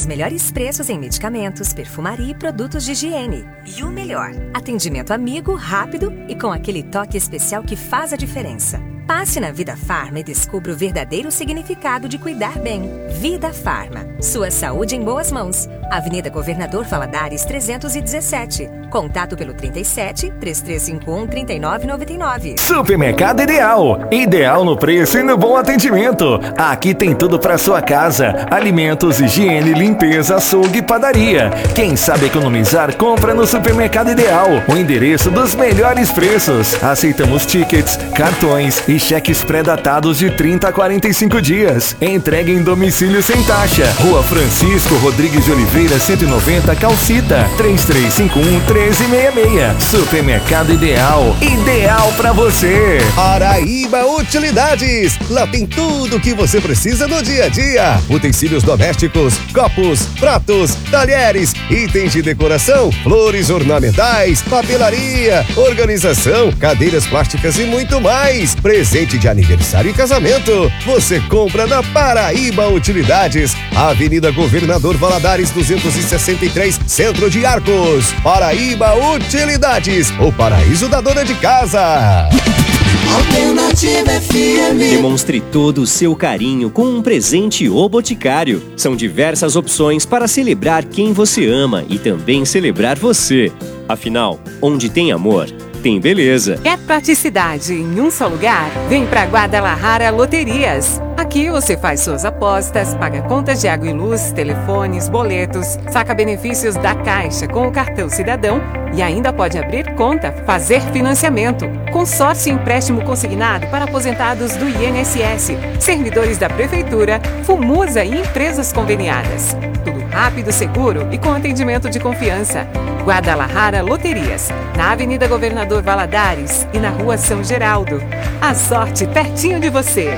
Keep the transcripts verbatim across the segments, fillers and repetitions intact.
Os melhores preços em medicamentos, perfumaria e produtos de higiene. E o melhor, atendimento amigo, rápido e com aquele toque especial que faz a diferença. Passe na Vida Farma e descubra o verdadeiro significado de cuidar bem. Vida Farma. Sua saúde em boas mãos. Avenida Governador Valadares trezentos e dezessete. Contato pelo trinta e sete, três três cinco um, trinta e nove noventa e nove. Supermercado Ideal. Ideal no preço e no bom atendimento. Aqui tem tudo para sua casa. Alimentos, higiene, limpeza, açougue e padaria. Quem sabe economizar, compra no Supermercado Ideal. O endereço dos melhores preços. Aceitamos tickets, cartões e cheques pré-datados de trinta a quarenta e cinco dias. Entrega em domicílio sem taxa. Rua Francisco Rodrigues de Oliveira, cento e noventa, Calcita. três três cinco um, treze sessenta e seis. Supermercado Ideal. Ideal pra você. Paraíba Utilidades. Lá tem tudo o que você precisa no dia a dia. Utensílios domésticos, copos, pratos, talheres, itens de decoração, flores ornamentais, papelaria, organização, cadeiras plásticas e muito mais. Presente de aniversário e casamento. Você compra na Paraíba Utilidades. Avenida Governador Valadares duzentos e sessenta e três, Centro de Arcos. Paraíba Utilidades, o paraíso da dona de casa. Alternativa F M. Demonstre todo o seu carinho com um presente O Boticário. São diversas opções para celebrar quem você ama e também celebrar você. Afinal, onde tem amor, tem beleza. Quer praticidade em um só lugar? Vem pra Guadalajara Loterias. Aqui você faz suas apostas, paga contas de água e luz, telefones, boletos, saca benefícios da Caixa com o cartão Cidadão e ainda pode abrir conta, fazer financiamento, consórcio e empréstimo consignado para aposentados do I N S S, servidores da Prefeitura, FUMUSA e empresas conveniadas. Tudo rápido, seguro e com atendimento de confiança. Guadalajara Loterias, na Avenida Governador Valadares e na Rua São Geraldo. A sorte pertinho de você.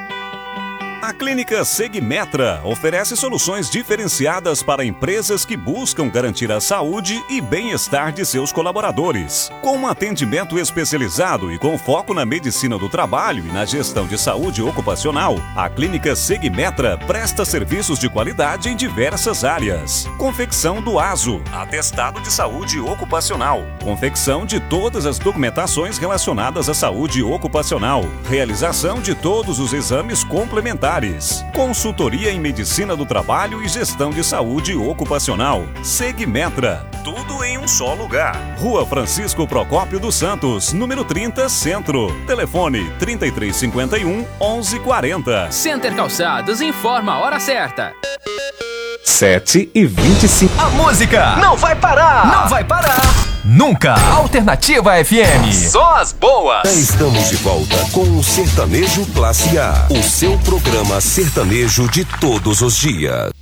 A Clínica Segmetra oferece soluções diferenciadas para empresas que buscam garantir a saúde e bem-estar de seus colaboradores. Com um atendimento especializado e com foco na medicina do trabalho e na gestão de saúde ocupacional, a Clínica Segmetra presta serviços de qualidade em diversas áreas. Confecção do ASO, Atestado de Saúde Ocupacional. Confecção de todas as documentações relacionadas à saúde ocupacional. Realização de todos os exames complementares. Consultoria em Medicina do Trabalho e Gestão de Saúde Ocupacional. Segmetra. Tudo em um só lugar. Rua Francisco Procópio dos Santos, número trinta, Centro. Telefone trinta e três cinquenta e um, onze quarenta. Center Calçados informa a hora certa. sete e vinte e cinco. A música não vai parar. Não vai parar. Nunca. Alternativa F M. Só as boas. Estamos de volta com o Sertanejo Classe A, o seu programa sertanejo de todos os dias.